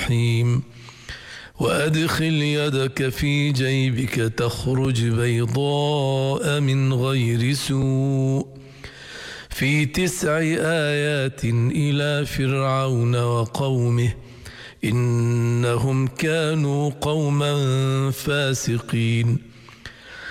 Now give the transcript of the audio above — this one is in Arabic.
الجحيم وأدخل يدك في جيبك تخرج بيضاء من غير سوء في 9 آيات إلى فرعون وقومه إنهم كانوا قوما فاسقين